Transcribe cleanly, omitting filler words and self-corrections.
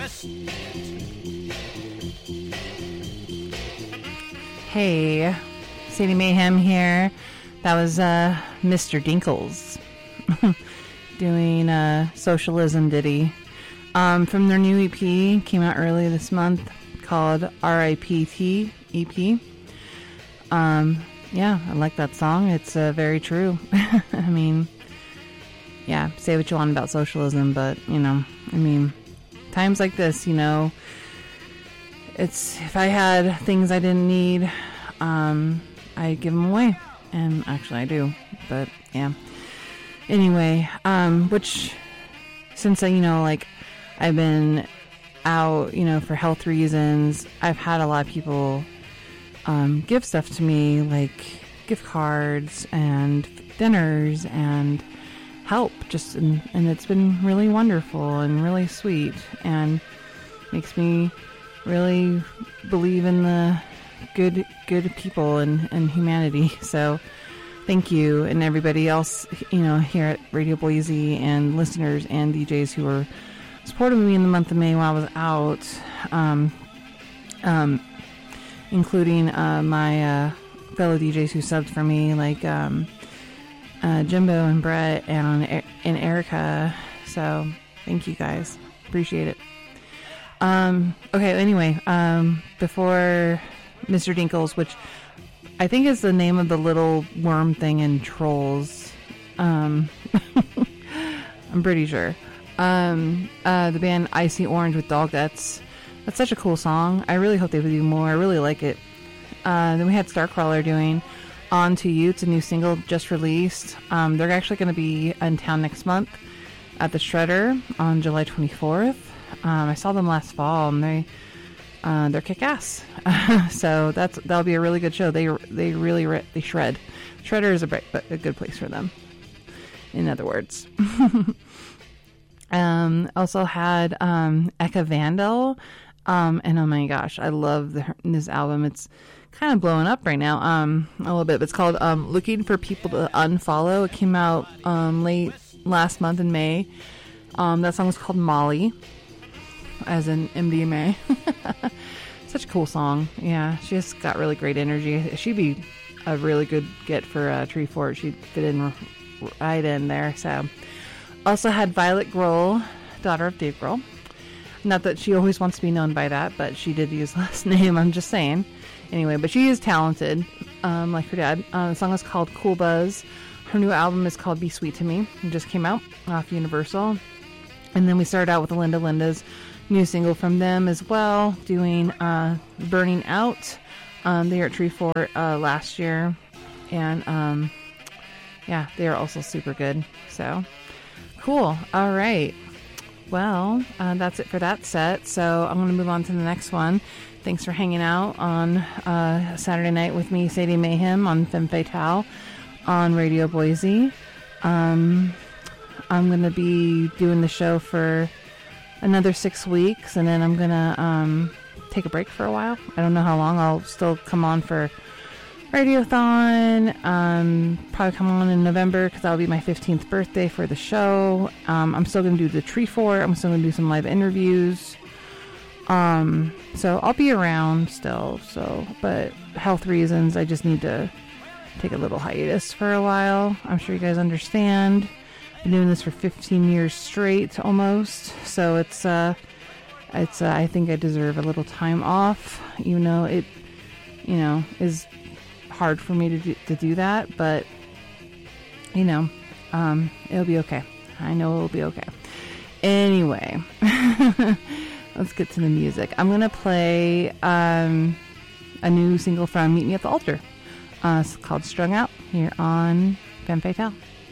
Hey, Sadie Mayhem here. That was Mr. Dinkles doing Socialism Ditty from their new EP. Came out early this month called RIPT EP. Yeah, I like that song. It's very true. I mean, yeah, say what you want about socialism, but, you know, I mean, times like this, you know, it's, if I had things I didn't need, I'd give them away. And actually I do, but yeah. Anyway, which, since I, you know, like, I've been out, you know, for health reasons, I've had a lot of people give stuff to me, like gift cards and dinners and help, just, and it's been really wonderful and really sweet, and makes me really believe in the good people and humanity. So thank you, and everybody else, you know, here at Radio Boise, and listeners and DJs who were supporting me in the month of May while I was out, including my fellow DJs who subbed for me, like Jimbo and Brett and Erica. So thank you guys, appreciate it. Okay, anyway, before Mr. Dinkles, which I think is the name of the little worm thing in Trolls, I'm pretty sure. The band Icy Orange with Dog, that's such a cool song. I really hope they would do more. I really like it. Then we had Starcrawler doing On To You. It's a new single just released. They're actually going to be in town next month at the Shredder on July 24th. I saw them last fall, and they're kick-ass. So that'll be a really good show. They really shred. Shredder is a good place for them, in other words. Also had Eka Vandal, and oh my gosh, I love this album. It's kind of blowing up right now a little bit, but it's called Looking for People to Unfollow. It came out late last month in May. That song was called Molly, as in MDMA. Such a cool song. Yeah, she just got really great energy. She'd be a really good get for Tree Fort. She'd fit in right in there. So also had Violet Grohl, daughter of Dave Grohl. Not that she always wants to be known by that, but she did use last name, I'm just saying. Anyway, but she is talented, like her dad. The song is called Cool Buzz. Her new album is called Be Sweet to Me. It just came out off Universal. And then we started out with the Linda's new single from them as well, doing Burning Out. They were at Tree Fort last year. And yeah, they are also super good. So cool. All right. Well, that's it for that set. So I'm going to move on to the next one. Thanks for hanging out on Saturday night with me, Sadie Mayhem, on Femme Fatale on Radio Boise. I'm going to be doing the show for another 6 weeks, and then I'm going to take a break for a while. I don't know how long. I'll still come on for Radiothon. Probably come on in November, because that'll be my 15th birthday for the show. I'm still going to do the Tree Fort. I'm still going to do some live interviews. So I'll be around still, but health reasons, I just need to take a little hiatus for a while. I'm sure you guys understand. Been doing this for 15 years straight, almost. So it's I think I deserve a little time off, even though it, you know, is hard for me to do that, but, you know, it'll be okay. I know it'll be okay. Anyway, let's get to the music. I'm going to play a new single from Meet Me at the Altar. It's called Strung Out, here on Femme Fatale.